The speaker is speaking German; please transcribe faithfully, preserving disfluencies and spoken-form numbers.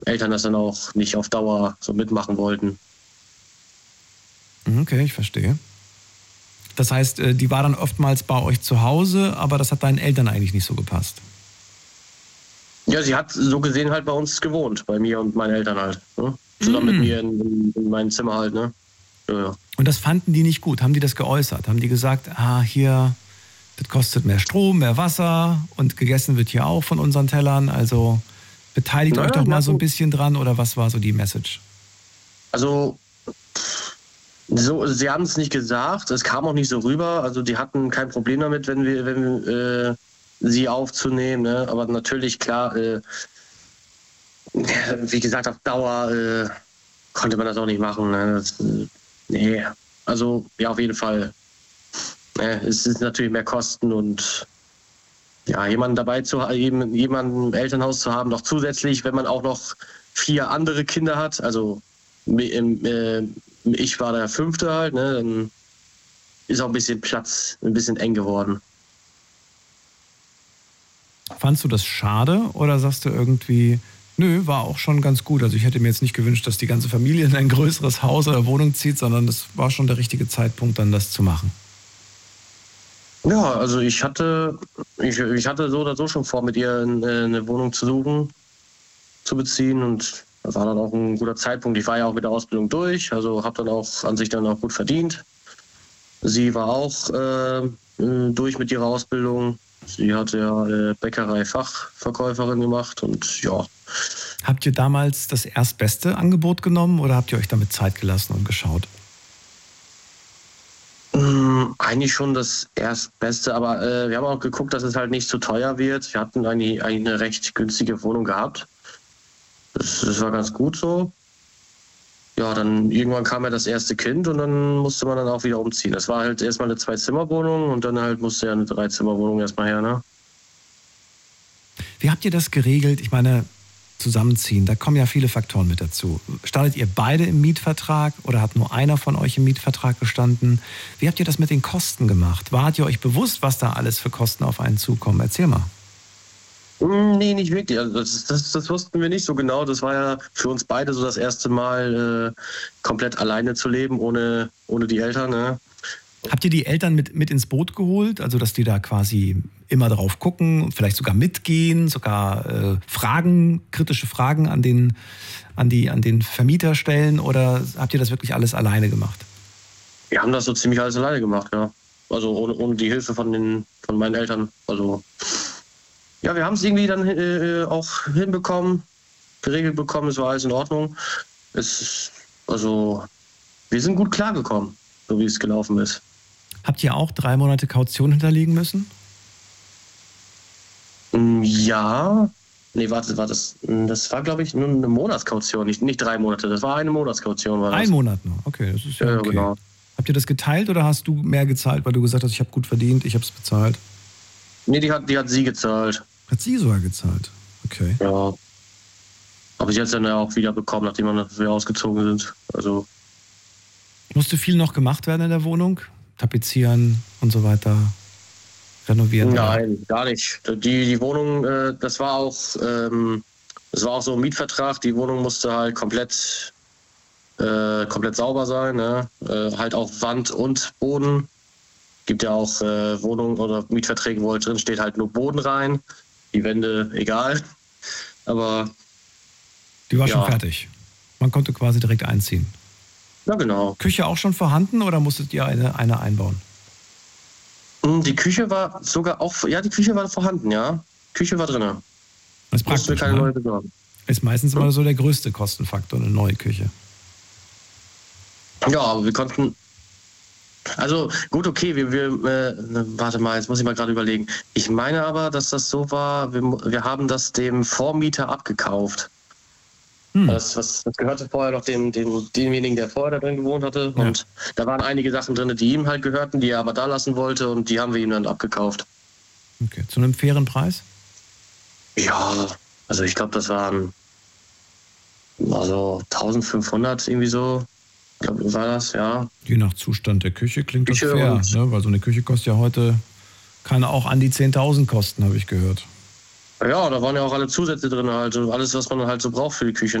Eltern das dann auch nicht auf Dauer so mitmachen wollten. Okay, ich verstehe. Das heißt, die war dann oftmals bei euch zu Hause, aber das hat deinen Eltern eigentlich nicht so gepasst. Ja, sie hat so gesehen halt bei uns gewohnt, bei mir und meinen Eltern halt. Ne? Zusammen mm. mit mir in, in, in meinem Zimmer halt, ne? Ja, ja. Und das fanden die nicht gut? Haben die das geäußert? Haben die gesagt, ah, hier, das kostet mehr Strom, mehr Wasser und gegessen wird hier auch von unseren Tellern, also beteiligt naja, euch doch mal so ein bisschen dran, oder was war so die Message? Also, so, sie haben es nicht gesagt, es kam auch nicht so rüber, also die hatten kein Problem damit, wenn wir, wenn wir äh, sie aufzunehmen, ne? Aber natürlich, klar, äh, wie gesagt, auf Dauer äh, konnte man das auch nicht machen. Ne? Das, äh, nee, also ja, auf jeden Fall. Ne? Es ist natürlich mehr Kosten und ja, jemanden dabei zu haben, jemanden im Elternhaus zu haben, noch zusätzlich, wenn man auch noch vier andere Kinder hat, also äh, ich war der Fünfte halt, ne? Dann ist auch ein bisschen Platz, ein bisschen eng geworden. Fandst du das schade oder sagst du irgendwie, nö, war auch schon ganz gut. Also ich hätte mir jetzt nicht gewünscht, dass die ganze Familie in ein größeres Haus oder Wohnung zieht, sondern das war schon der richtige Zeitpunkt, dann das zu machen. Ja, also ich hatte, ich, ich hatte so oder so schon vor, mit ihr eine Wohnung zu suchen, zu beziehen, und das war dann auch ein guter Zeitpunkt. Ich war ja auch mit der Ausbildung durch, also habe dann auch an sich dann auch gut verdient. Sie war auch äh, durch mit ihrer Ausbildung. Sie hatte ja äh, Bäckerei-Fachverkäuferin gemacht und ja. Habt ihr damals das erstbeste Angebot genommen oder habt ihr euch damit Zeit gelassen und geschaut? Ähm, eigentlich schon das Erstbeste, aber äh, wir haben auch geguckt, dass es halt nicht zu teuer wird. Wir hatten eigentlich, eigentlich eine recht günstige Wohnung gehabt. Das, das war ganz gut so. Ja, dann irgendwann kam ja das erste Kind und dann musste man dann auch wieder umziehen. Das war halt erstmal eine Zwei-Zimmer-Wohnung und dann halt musste ja eine Drei-Zimmer-Wohnung erstmal her, ne? Wie habt ihr das geregelt? Ich meine, zusammenziehen, da kommen ja viele Faktoren mit dazu. Standet ihr beide im Mietvertrag oder hat nur einer von euch im Mietvertrag gestanden? Wie habt ihr das mit den Kosten gemacht? Wart ihr euch bewusst, was da alles für Kosten auf einen zukommen? Erzähl mal. Nee, nicht wirklich. Also das, das, das wussten wir nicht so genau. Das war ja für uns beide so das erste Mal, äh, komplett alleine zu leben, ohne, ohne die Eltern. Ne? Habt ihr die Eltern mit, mit ins Boot geholt? Also, dass die da quasi immer drauf gucken, vielleicht sogar mitgehen, sogar äh, Fragen, kritische Fragen an den, an, die, an den Vermieter stellen? Oder habt ihr das wirklich alles alleine gemacht? Wir haben das so ziemlich alles alleine gemacht, ja. Also ohne, ohne die Hilfe von, den, von meinen Eltern. Also... Ja, wir haben es irgendwie dann äh, auch hinbekommen, geregelt bekommen, es war alles in Ordnung. Es ist, also, wir sind gut klargekommen, so wie es gelaufen ist. Habt ihr auch drei Monate Kaution hinterlegen müssen? Ja, nee, warte, war das, das war, glaube ich, nur eine Monatskaution, nicht, nicht drei Monate, das war eine Monatskaution. War das. Ein Monat nur, okay, das ist ja, ja okay. Genau. Habt ihr das geteilt oder hast du mehr gezahlt, weil du gesagt hast, ich habe gut verdient, ich habe es bezahlt? Nee, die hat, die hat sie gezahlt. Hat sie sogar gezahlt? Okay. Ja. Aber sie hat es dann ja auch wieder bekommen, nachdem wir ausgezogen sind. Also. Musste viel noch gemacht werden in der Wohnung? Tapezieren und so weiter? Renovieren? Nein, oder? Gar nicht. Die, die Wohnung, äh, das war auch, ähm, das war auch so ein Mietvertrag. Die Wohnung musste halt komplett, äh, komplett sauber sein. Ne? Äh, halt auch Wand und Boden. Gibt ja auch äh, Wohnungen oder Mietverträge, wo halt drin steht halt nur Boden rein. Die Wände, egal. Aber. Die war ja schon fertig. Man konnte quasi direkt einziehen. Ja, genau. Küche auch schon vorhanden oder musstet ihr eine, eine einbauen? Die Küche war sogar auch. Ja, die Küche war vorhanden, ja. Küche war drin. Das ist praktisch. Mussten wir keine neue besorgen. Ist meistens hm? immer so der größte Kostenfaktor, eine neue Küche. Ja, aber wir konnten. Also gut, okay, wir, wir äh, warte mal, jetzt muss ich mal gerade überlegen. Ich meine aber, dass das so war, wir, wir haben das dem Vormieter abgekauft. Hm. Das, was, das gehörte vorher noch dem, dem, demjenigen, der vorher da drin gewohnt hatte. Ja. Und da waren einige Sachen drin, die ihm halt gehörten, die er aber da lassen wollte, und die haben wir ihm dann abgekauft. Okay, zu einem fairen Preis? Ja, also ich glaube, das waren also eintausendfünfhundert irgendwie so. Ich glaube, war das, ja. Je nach Zustand der Küche klingt Küche das fair, ne? Weil so eine Küche kostet ja heute, kann auch an die zehntausend kosten, habe ich gehört. Ja, da waren ja auch alle Zusätze drin, halt, alles, was man halt so braucht für die Küche.